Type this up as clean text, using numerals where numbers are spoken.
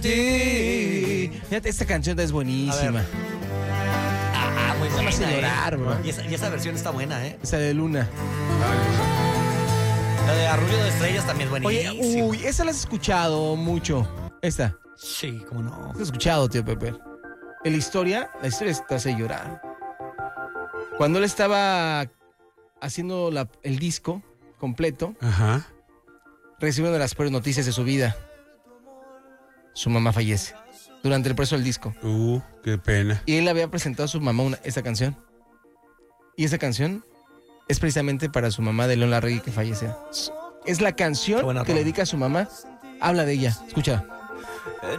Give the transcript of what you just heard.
ti. Fíjate, esta canción es buenísima. Muy buena. Me hace llorar, bro. Y esa versión está buena, ¿eh? Esa de Luna. La de Arrullo de Estrellas también es Oye, buenísima. uy, esa la has escuchado mucho. Esta. Sí, cómo no. ¿La has escuchado, tío Pepe? La historia te hace llorar. Cuando él estaba haciendo el disco completo, Ajá. recibió una de las peores noticias de su vida. Su mamá fallece durante el proceso del disco. Qué pena. Y él había presentado a su mamá esta canción. Y esa canción es precisamente para su mamá de León Larregui que fallece. Es la canción que le dedica a su mamá. Habla de ella. Escucha.